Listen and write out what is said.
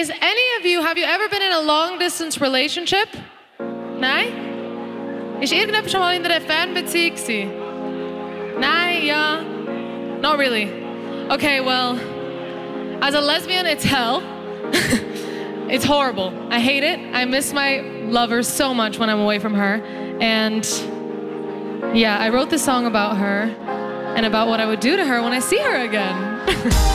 Have you ever been in a long distance relationship? Nein? Ist irgendjemand schon mal in einer Fernbeziehung gewesen? Nein, ja. Not really. Okay, well, as a lesbian, it's hell. It's horrible. I hate it. I miss my lover so much when I'm away from her. And yeah, I wrote this song about her and about what I would do to her when I see her again.